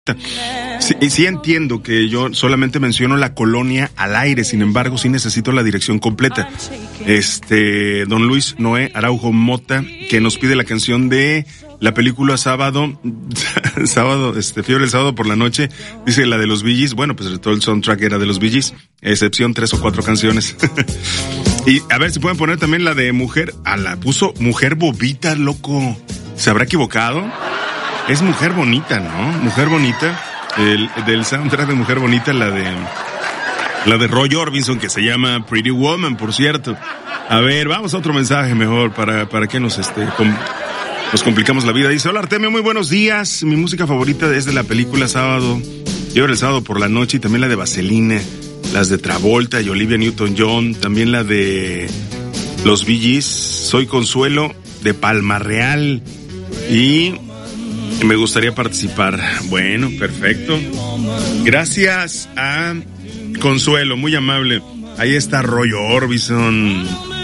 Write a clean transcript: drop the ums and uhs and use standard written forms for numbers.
Sí entiendo que yo solamente menciono la colonia al aire, sin embargo, sí necesito la dirección completa. Don Luis Noé Araujo Mota, que nos pide la canción de la película Sábado, Fiebre el sábado por la noche, dice la de los Bee Gees. Bueno, pues todo el soundtrack era de los Bee Gees, excepción 3 o 4 canciones. Y a ver si pueden poner también la de Mujer, puso Mujer Bobita, loco. ¿Se habrá equivocado? Es Mujer Bonita, ¿no? Mujer Bonita, del soundtrack de Mujer Bonita, la de Roy Orbison, que se llama Pretty Woman, por cierto. A ver, vamos a otro mensaje mejor, para que nos complicamos la vida. Dice, hola Artemio, muy buenos días. Mi música favorita es de la película Sábado, Fiebre el sábado por la noche, y también la de Vaselina, las de Travolta y Olivia Newton-John, también la de los Bee Gees, Soy Consuelo, de Palma Real, y me gustaría participar. Bueno, perfecto. Gracias a Consuelo, muy amable. Ahí está Roy Orbison.